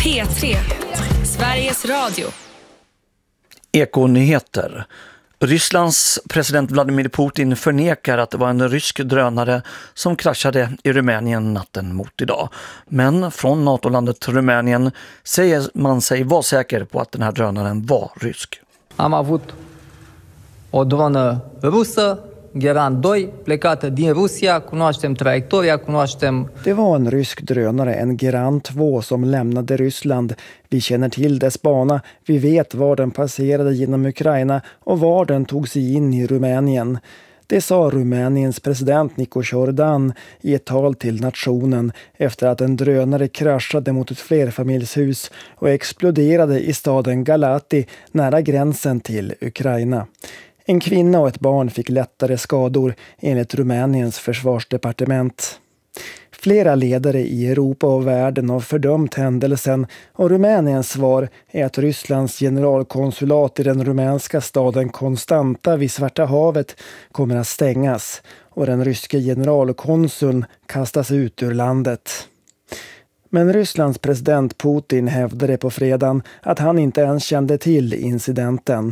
P3, Sveriges Radio. Ekonyheter. Rysslands president Vladimir Putin förnekar att det var en rysk drönare som kraschade i Rumänien natten mot idag. Men från NATO-landet Rumänien säger man sig vara säker på att den här drönaren var rysk. Am avut o dronă rusă, Geran 2, plecată din Rusia, cunoaștem traiectoria, cunoaștem... Det var en rysk drönare, en Geran 2, som lämnade Ryssland. Vi känner till dess bana, vi vet var den passerade genom Ukraina och var den tog sig in i Rumänien. Det sa Rumäniens president Nico Jordan i ett tal till nationen efter att en drönare kraschade mot ett flerfamiljshus och exploderade i staden Galati nära gränsen till Ukraina. En kvinna och ett barn fick lättare skador enligt Rumäniens försvarsdepartement. Flera ledare i Europa och världen har fördömt händelsen och Rumäniens svar är att Rysslands generalkonsulat i den rumänska staden Konstanta vid Svarta havet kommer att stängas och den ryske generalkonsuln kastas ut ur landet. Men Rysslands president Putin hävdade på fredagen att han inte ens kände till incidenten.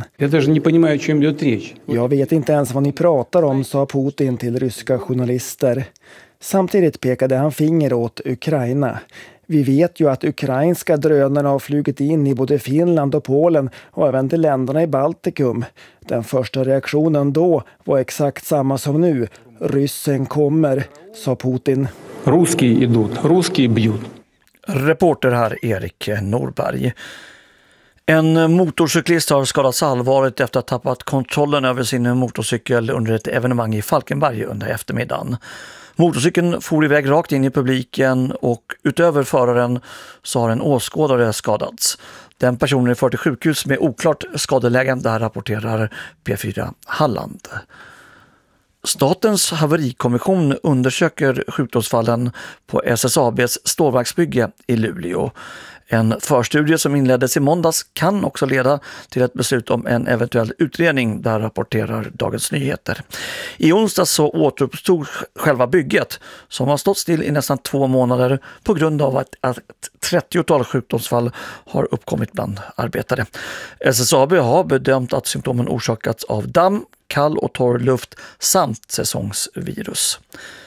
Jag vet inte ens vad ni pratar om, sa Putin till ryska journalister. Samtidigt pekade han finger åt Ukraina. Vi vet ju att ukrainska drönare har flugit in i både Finland och Polen och även till länderna i Baltikum. Den första reaktionen då var exakt samma som nu. Ryssen kommer, sa Putin. Русские идут, русские бьют. Reporter här Erik Norberg. En motorcyklist har skadats allvarligt efter att ha tappat kontrollen över sin motorcykel under ett evenemang i Falkenberg under eftermiddagen. Motorcykeln for iväg rakt in i publiken och utöver föraren så har en åskådare skadats. Den personen är förd till sjukhus med oklart skadeläge, där rapporterar P4 Halland. Statens haverikommission undersöker sjukdomsfallen på SSABs stålverksbygge i Luleå. En förstudie som inleddes i måndags kan också leda till ett beslut om en eventuell utredning, där rapporterar Dagens Nyheter. I onsdags så återuppstod själva bygget, som har stått still i nästan 2 månader på grund av att 30-tal sjukdomsfall har uppkommit bland arbetare. SSAB har bedömt att symptomen orsakats av damm, kall och torr luft samt säsongsvirus.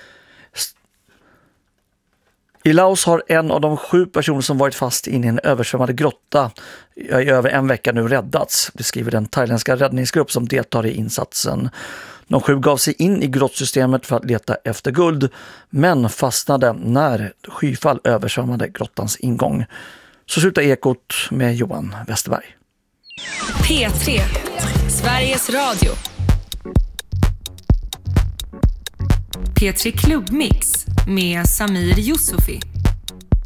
I Laos har en av de 7 personer som varit fast in i en översvämmad grotta i över en vecka nu räddats. Det skriver den thailändska räddningsgrupp som deltar i insatsen. De 7 gav sig in i grottsystemet för att leta efter guld, men fastnade när skyfall översvämmade grottans ingång. Så slutar Ekot med Johan Westerberg. P3, Sveriges Radio. P3 Klubbmix med Samir Yusufi.